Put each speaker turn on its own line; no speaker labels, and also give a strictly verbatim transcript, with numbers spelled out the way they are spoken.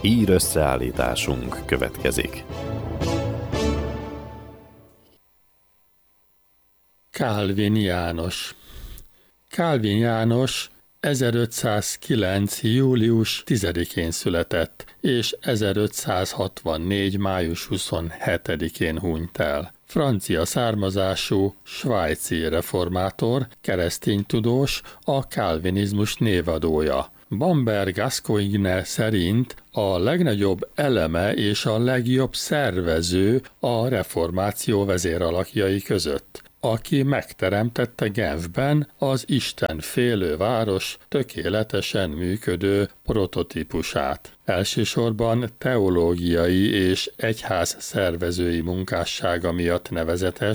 Hír összeállításunk következik.
Kálvin János Kálvin János ezerötszázkilenc. július tizedikén született, és ezerötszázhatvannégy. május huszonhetedikén hunyt el. Francia származású, svájci reformátor, keresztény tudós, a kálvinizmus névadója. Bamberg Gascoigne szerint a legnagyobb eleme és a legjobb szervező a reformáció vezéralakjai között, aki megteremtette Genfben az Isten félő város tökéletesen működő prototípusát. Elsősorban teológiai és egyház szervezői munkássága miatt nevezetes,